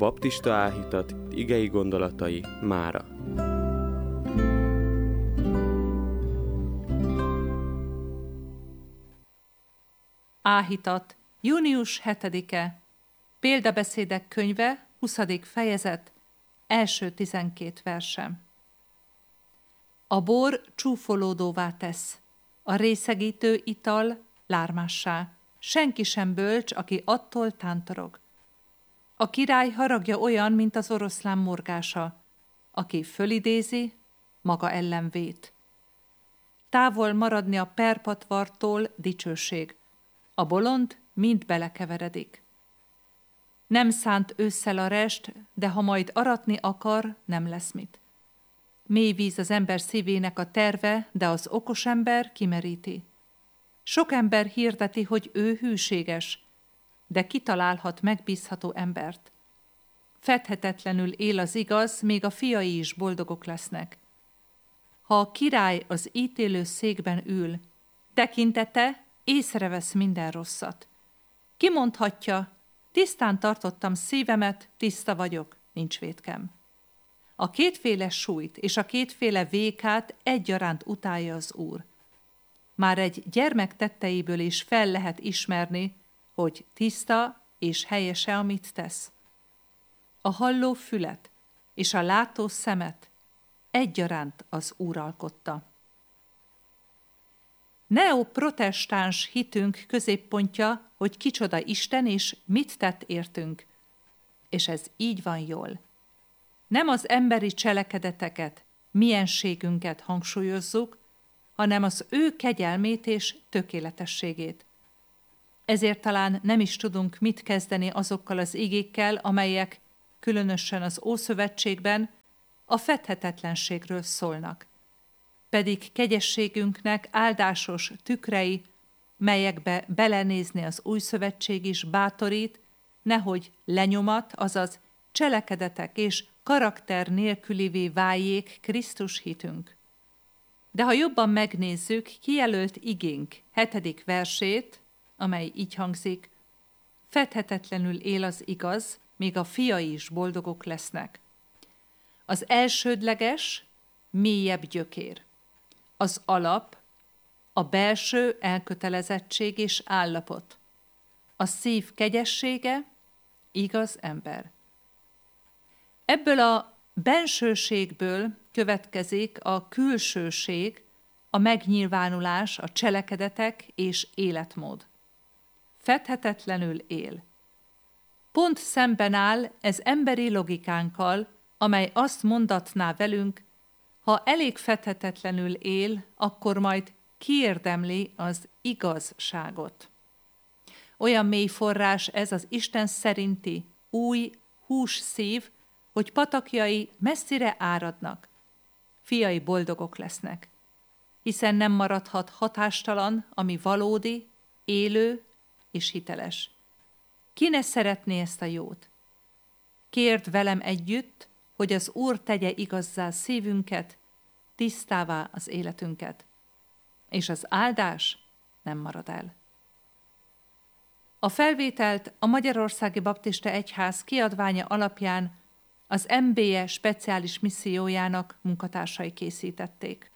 baptista áhítat igei gondolatai mára. Áhítat, június 7-e, Példabeszédek könyve, 20. fejezet, első 12 versem. A bor csúfolódóvá tesz, a részegítő ital lármássá, senki sem bölcs, aki attól tántorog. A király haragja olyan, mint az oroszlán morgása, aki fölidézi, maga ellen vét. Távol maradni a perpatvartól dicsőség, a bolond mind belekeveredik. Nem szánt ősszel a rest, de ha majd aratni akar, nem lesz mit. Mély víz az ember szívének a terve, de az okos ember kimeríti. Sok ember hirdeti, hogy ő hűséges, de kitalálhat megbízható embert. Fedhetetlenül él az igaz, még a fiai is boldogok lesznek. Ha a király az ítélő székben ül, tekintete észrevesz minden rosszat. Kimondhatja, tisztán tartottam szívemet, tiszta vagyok, nincs vétkem. A kétféle súlyt és a kétféle vékát egyaránt utálja az Úr. Már egy gyermek tetteiből is fel lehet ismerni, hogy tiszta és helyese, amit tesz. A halló fület és a látó szemet egyaránt az Úr alkotta. Neoprotestáns hitünk középpontja, hogy kicsoda Isten és mit tett értünk. És ez így van jól. Nem az emberi cselekedeteket, mienségünket hangsúlyozzuk, hanem az ő kegyelmét és tökéletességét. Ezért talán nem is tudunk mit kezdeni azokkal az igékkel, amelyek, különösen az Ószövetségben, a fedhetetlenségről szólnak. Pedig kegyességünknek áldásos tükrei, melyekbe belenézni az Új Szövetség is bátorít, nehogy lenyomat, azaz cselekedetek és karakter nélkülivé váljék Krisztus hitünk. De ha jobban megnézzük, kijelölt igénk 7. versét, amely így hangzik, fedhetetlenül él az igaz, még a fiai is boldogok lesznek. Az elsődleges, mélyebb gyökér. Az alap, a belső elkötelezettség és állapot. A szív kegyessége, igaz ember. Ebből a bensőségből következik a külsőség, a megnyilvánulás, a cselekedetek és életmód. Fedhetetlenül él. Pont szemben áll ez emberi logikánkkal, amely azt mondatná velünk, ha elég fedhetetlenül él, akkor majd kiérdemli az igazságot. Olyan mély forrás ez az Isten szerinti új hús szív, hogy patakjai messzire áradnak. Fiai boldogok lesznek, hiszen nem maradhat hatástalan, ami valódi, élő és hiteles. Ki ne szeretné ezt a jót? Kérd velem együtt, hogy az Úr tegye igazzá szívünket, tisztává az életünket, és az áldás nem marad el. A felvételt a Magyarországi Baptista Egyház kiadványa alapján az MBE speciális missziójának munkatársai készítették.